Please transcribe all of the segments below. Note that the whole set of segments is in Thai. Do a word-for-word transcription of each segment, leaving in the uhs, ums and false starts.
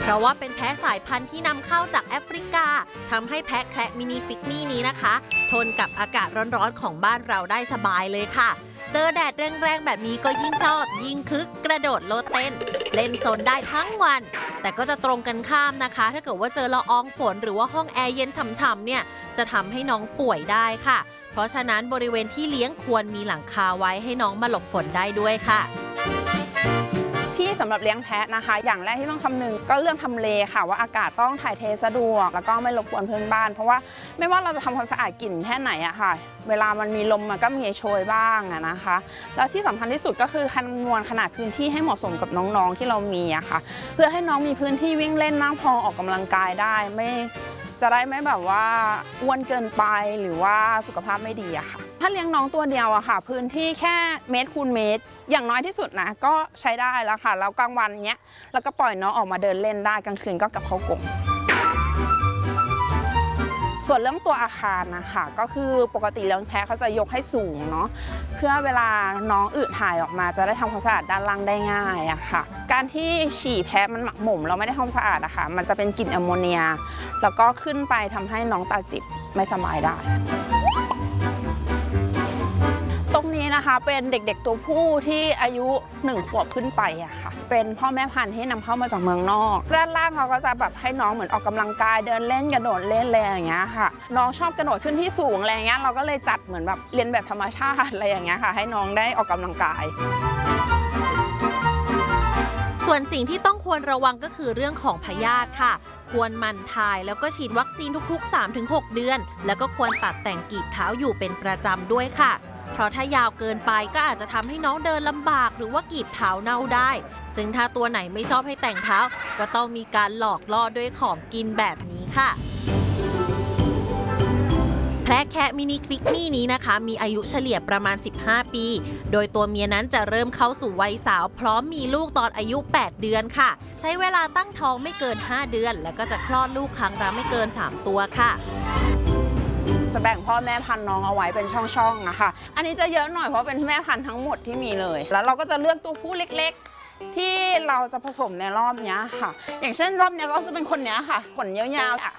เพราะว่าเป็นแพะสายพันธุ์ที่นำเข้าจากแอฟริกาทำให้แพะแคระมินิปิกมี่นี้นะคะทนกับอากาศร้อนๆของบ้านเราได้สบายเลยค่ะเจอแดดแรงๆแบบนี้ก็ยิ่งชอบยิ่งคึกกระโดดโลดเต้นเล่นโซนได้ทั้งวันแต่ก็จะตรงกันข้ามนะคะถ้าเกิดว่าเจอละอองฝนหรือว่าห้องแอร์เย็นฉ่ำๆเนี่ยจะทำให้น้องป่วยได้ค่ะเพราะฉะนั้นบริเวณที่เลี้ยงควรมีหลังคาไว้ให้น้องมาหลบฝนได้ด้วยค่ะที่สำหรับเลี้ยงแพะนะคะอย่างแรกที่ต้องคำนึงก็เรื่องทำเลค่ะว่าอากาศต้องถ่ายเทสะดวกแล้วก็ไม่รบกวนเพื่อนบ้านเพราะว่าไม่ว่าเราจะทำความสะอาดกลิ่นแค่ไหนอะค่ะเวลามันมีลมมันก็มีโชยบ้างอะนะคะแล้วที่สำคัญที่สุดก็คือคำนวณขนาดพื้นที่ให้เหมาะสมกับน้องๆที่เรามีอะค่ะเพื่อให้น้องมีพื้นที่วิ่งเล่นมากพอออกกำลังกายได้ไม่จะได้ไม่แบบว่าอ้วนเกินไปหรือว่าสุขภาพไม่ดีอะค่ะถ้าเลี้ยงน้องตัวเดียวอะค่ะพื้นที่แค่เมตรคูณเมตรอย่างน้อยที่สุดนะก็ใช้ได้แล้วค่ะแล้วกลางวันเนี้ยแล้วก็ปล่อยน้องออกมาเดินเล่นได้กลางคืนก็กลับเข้ากรงส่วนเรื่องตัวอาคารนะคะก็คือปกติเลี้ยงแพะเขาจะยกให้สูงเนาะเพื่อเวลาน้องอึถ่ายออกมาจะได้ทำความสะอาดด้านล่างได้ง่ายอะค่ะการที่ฉี่แพะมันหมักหมมเราไม่ได้ทำความสะอาดอะค่ะมันจะเป็นกลิ่นแอมโมเนียแล้วก็ขึ้นไปทำให้น้องตาจิตไม่สบายได้ตรงนี้นะคะเป็นเด็กๆตัวผู้ที่อายุหนึ่งขวบขึ้นไปอะค่ะเป็นพ่อแม่พันธุ์ที่นำเข้ามาจากเมืองนอกด้านล่างเขาก็จะแบบให้น้องเหมือนออกกำลังกายเดินเล่นกระโดดเล่นอะไรอย่างเงี้ยค่ะน้องชอบกระโดดขึ้นที่สูงอะไรอย่างเงี้ยเราก็เลยจัดเหมือนแบบเรียนแบบธรรมชาติอะไรอย่างเงี้ยค่ะให้น้องได้ออกกำลังกายส่วนสิ่งที่ต้องควรระวังก็คือเรื่องของพยาธิค่ะควรหมั่นถ่ายแล้วก็ฉีดวัคซีนทุกๆ สามถึงหก เดือนแล้วก็ควรตัดแต่งกีบเท้าอยู่เป็นประจำด้วยค่ะเพราะถ้ายาวเกินไปก็อาจจะทำให้น้องเดินลำบากหรือว่ากีบเท้าเน่าได้ซึ่งถ้าตัวไหนไม่ชอบให้แต่งเท้าก็ต้องมีการหลอกล่อด้วยของกินแบบนี้ค่ะแพะแคะมินิปิกมี่นี้นะคะมีอายุเฉลี่ยประมาณสิบห้าปีโดยตัวเมียนั้นจะเริ่มเข้าสู่วัยสาวพร้อมมีลูกตอนอายุแปดเดือนค่ะใช้เวลาตั้งท้องไม่เกินห้าเดือนแล้วก็จะคลอดลูกครั้งละไม่เกินสามตัวค่ะจะแบ่งพ่อแม่พันธุ์น้องเอาไว้เป็นช่องๆนะคะอันนี้จะเยอะหน่อยเพราะเป็นแม่พันธุ์ทั้งหมดที่มีเลยแล้วเราก็จะเลือกตัวผู้เล็กๆที่เราจะผสมในรอบนี้ค่ะอย่างเช่นรอบนี้ก็จะเป็นคนนี้ค่ะขนยาวๆ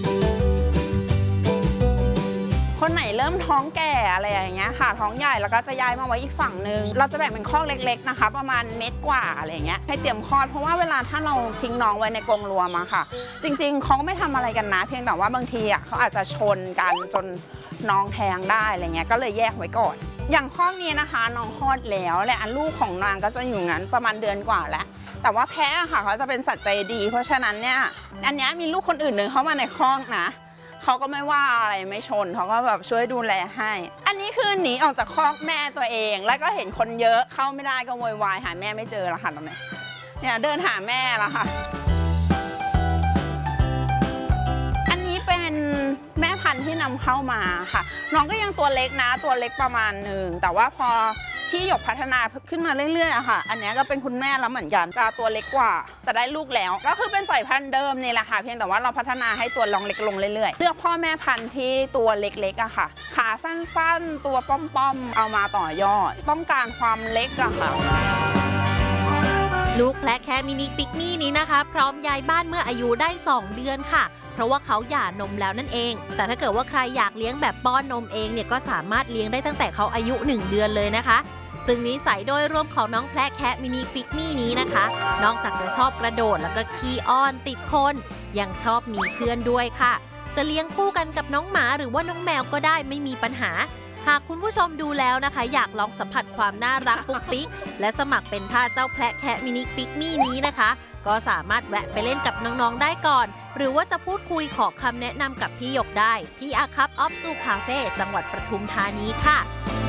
คนไหนเริ่มท้องแก่อะไรอย่างเงี้ยค่ะท้องใหญ่แล้วก็จะย้ายมาไว้อีกฝั่งหนึ่งเราจะแบ่งเป็นคอกเล็กๆนะคะประมาณเม็ดกว่าอะไรเงี้ยให้เตรียมคลอดเพราะว่าเวลาถ้าเราทิ้งน้องไว้ในกรงรวมอะค่ะจริงๆเขาไม่ทำอะไรกันนะเพียงแต่ว่าบางทีอะเขาอาจจะชนกันจนน้องแทงได้อะไรเงี้ยก็เลยแยกไว้ก่อนอย่างคอกนี้นะคะน้องคลอดแล้วและอันลูกของนางก็จะอยู่งั้นประมาณเดือนกว่าแล้วแต่ว่าแพะค่ะเขาจะเป็นสัตว์ใจดีเพราะฉะนั้นเนี่ยอันนี้มีลูกคนอื่นหนึ่งเข้ามาในคอกนะเขาก็ไม่ว่าอะไรไม่ชนเขาก็แบบช่วยดูแลให้อันนี้คือหนีออกจากคอกแม่ตัวเองแล้วก็เห็นคนเยอะเข้าไม่ได้ก็โวยวายหาแม่ไม่เจอแล้วค่ะตอนนี้เนี่ยเดินหาแม่แล้วค่ะอันนี้เป็นแม่พันธุ์ที่นำเข้ามาค่ะน้องก็ยังตัวเล็กนะตัวเล็กประมาณหนึ่งแต่ว่าพอที่หยกพัฒนาขึ้นมาเรื่อยๆอะค่ะอันนี้ก็เป็นคุณแม่แล้วเหมือนกันจะตัวเล็กกว่าแต่ได้ลูกแล้วก็คือเป็นสายพันธุ์เดิมนี่แหละค่ะเพียงแต่ว่าเราพัฒนาให้ตัวลองเล็กลงเรื่อยๆเลือกพ่อแม่พันธุ์ที่ตัวเล็กๆอะค่ะขาสั้นๆตัวป้อมๆเอามาต่อยอดต้องการความเล็กอะค่ะลูกแพะแคะมินิปิกมี่นี้นะคะพร้อมย้ายบ้านเมื่ออายุได้สองเดือนค่ะเพราะว่าเขาหย่านมแล้วนั่นเองแต่ถ้าเกิดว่าใครอยากเลี้ยงแบบป้อนนมเองเนี่ยก็สามารถเลี้ยงได้ตั้งแต่เขาอายุหนึ่งเดือนเลยนะคะซึ่งนิสัยโดยรวมของน้องแพะแคะมินิปิกมี่นี้นะคะนอกจากจะชอบกระโดดแล้วก็ขี้อ้อนติดคนยังชอบมีเพื่อนด้วยค่ะจะเลี้ยงคู่กันกับน้องหมาหรือว่าน้องแมวก็ได้ไม่มีปัญหาหากคุณผู้ชมดูแล้วนะคะอยากลองสัมผัสความน่ารักปุ๊กปิ๊กและสมัครเป็นท่าเจ้าแพะแคะมินิปิกมี่นี้นะคะก็สามารถแวะไปเล่นกับน้องๆได้ก่อนหรือว่าจะพูดคุยขอคำแนะนำกับพี่หยกได้ที่อาคัพออฟซูคาเฟ่จังหวัดปทุมธานีค่ะ